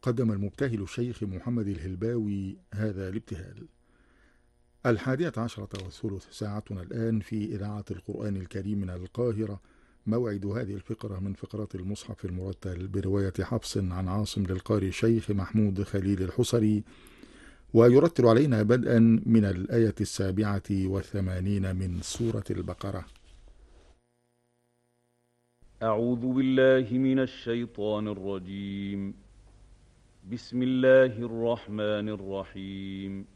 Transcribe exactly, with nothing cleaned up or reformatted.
قدم المبتهل الشيخ محمد الهلباوي هذا الابتهال. الحادية عشرة والثلث ساعتنا الآن في إذاعة القرآن الكريم من القاهرة. موعد هذه الفقرة من فقرات المصحف المرتل برواية حفص عن عاصم للقارئ الشيخ محمود خليل الحصري، ويرتل علينا بدءا من الآية السابعة والثمانين من سورة البقرة. أعوذ بالله من الشيطان الرجيم. بسم الله الرحمن الرحيم.